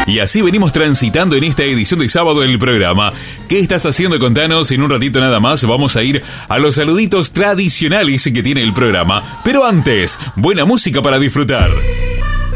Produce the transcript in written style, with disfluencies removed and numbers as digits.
Y así venimos transitando en esta edición de sábado del programa. ¿Qué estás haciendo? Contanos. En un ratito nada más vamos a ir a los saluditos tradicionales que tiene el programa. Pero antes, buena música para disfrutar.